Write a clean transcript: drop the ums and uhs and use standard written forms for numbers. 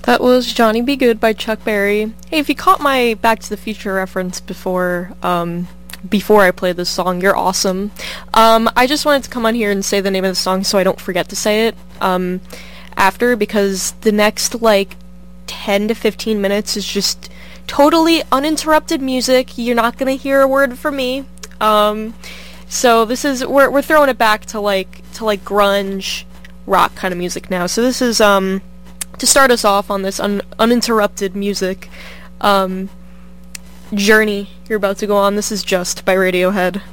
That was Johnny Be Good by Chuck Berry. Hey, if you caught my Back to the Future reference before I played this song, you're awesome. I just wanted to come on here and say the name of the song so I don't forget to say it, after, because the next, 10 to 15 minutes is just totally uninterrupted music. You're not gonna hear a word from me. So this is, we're throwing it back to grunge rock kind of music now. So this is, to start us off on this uninterrupted music journey you're about to go on. This is Just by Radiohead.